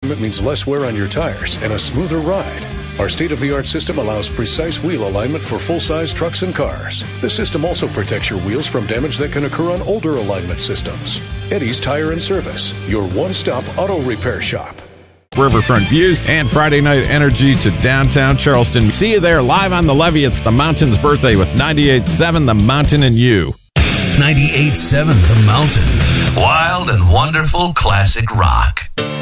It means less wear on your tires and a smoother ride. Our state-of-the-art system allows precise wheel alignment for full-size trucks and cars. The system also protects your wheels from damage that can occur on older alignment systems. Eddie's Tire and Service, your one-stop auto repair shop. Riverfront views and Friday night energy to downtown Charleston. See you there live on the levee. It's the Mountain's birthday with 98.7 The Mountain and You. 98.7 The Mountain. Wild and wonderful classic rock.